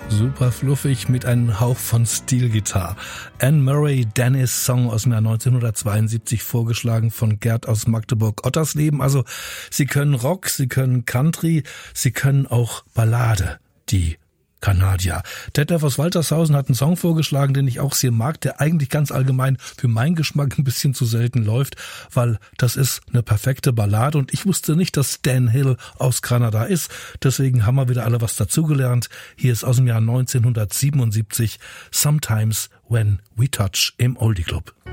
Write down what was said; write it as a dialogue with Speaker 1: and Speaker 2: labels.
Speaker 1: Super fluffig mit einem Hauch von Steel-Gitarre. Anne Murray Dennis Song aus dem Jahr 1972, vorgeschlagen von Gerd aus Magdeburg-Ottersleben. Also Sie können Rock, Sie können Country, Sie können auch Ballade, die Kanadier. Detlef aus Waltershausen hat einen Song vorgeschlagen, den ich auch sehr mag, der eigentlich ganz allgemein für meinen Geschmack ein bisschen zu selten läuft, weil das ist eine perfekte Ballade und ich wusste nicht, dass Stan Hill aus Kanada ist. Deswegen haben wir wieder alle was dazugelernt. Hier ist aus dem Jahr 1977 Sometimes When We Touch im Oldie Club.